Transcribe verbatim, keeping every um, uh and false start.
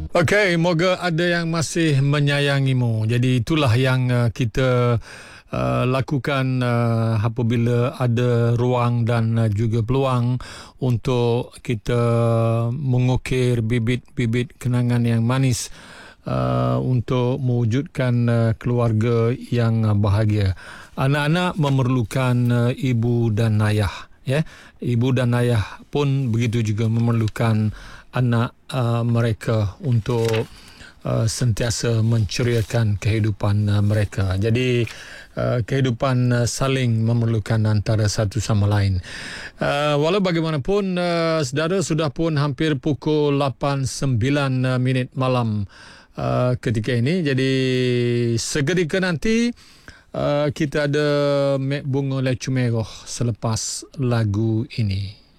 Okey, moga ada yang masih menyayangimu. Jadi itulah yang uh, kita uh, lakukan uh, apabila ada ruang dan uh, juga peluang untuk kita mengukir bibit-bibit kenangan yang manis uh, untuk mewujudkan uh, keluarga yang uh, bahagia. Anak-anak memerlukan uh, ibu dan ayah, ya. Ibu dan ayah pun begitu juga memerlukan anak uh, mereka untuk uh, sentiasa menceriakan kehidupan uh, mereka. Jadi uh, kehidupan uh, saling memerlukan antara satu sama lain. Uh, walau bagaimanapun, uh, saudara, sudah pun hampir pukul lapan sembilan uh, minit malam uh, ketika ini. Jadi seketika nanti uh, kita ada Mek Bunga Lecu Merah selepas lagu ini.